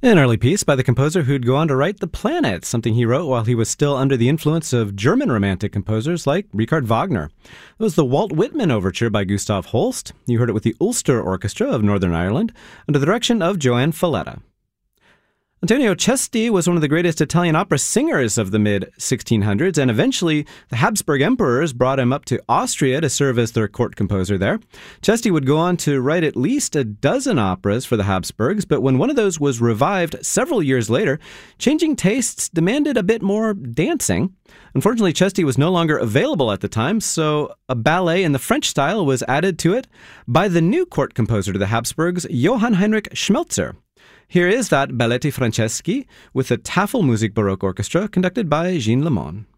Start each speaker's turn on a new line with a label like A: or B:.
A: An early piece by the composer who'd go on to write The Planet, something he wrote while he was still under the influence of German Romantic composers like Richard Wagner. It was the Walt Whitman Overture by Gustav Holst. You heard it with the Ulster Orchestra of Northern Ireland under the direction of Joan Falletta. Antonio Cesti was one of the greatest Italian opera singers of the mid-1600s, and eventually the Habsburg emperors brought him up to Austria to serve as their court composer there. Cesti would go on to write at least a dozen operas for the Habsburgs, but when one of those was revived several years later, changing tastes demanded a bit more dancing. Unfortunately, Cesti was no longer available at the time, so a ballet in the French style was added to it by the new court composer to the Habsburgs, Johann Heinrich Schmelzer. Here is that Balletti Franceschi with the Tafelmusik Baroque Orchestra conducted by Jean Lemon.